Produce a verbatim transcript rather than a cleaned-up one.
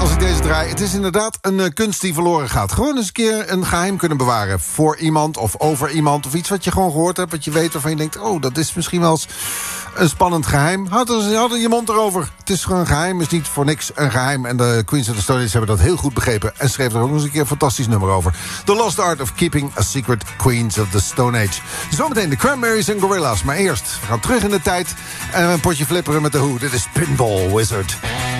als ik deze draai. Het is inderdaad een uh, kunst die verloren gaat. Gewoon eens een keer een geheim kunnen bewaren. Voor iemand of over iemand. Of iets wat je gewoon gehoord hebt. Wat je weet waarvan je denkt, oh, dat is misschien wel eens een spannend geheim. Houd er, houd er je mond erover. Het is gewoon een geheim, is niet voor niks een geheim. En de Queens of the Stone Age hebben dat heel goed begrepen. En schreef er ook nog eens een keer een fantastisch nummer over. The Lost Art of Keeping a Secret, Queens of the Stone Age. Zometeen de Cranberries en Gorillas. Maar eerst, we gaan terug in de tijd. En een potje flipperen met de Who. Dit is Pinball Wizard.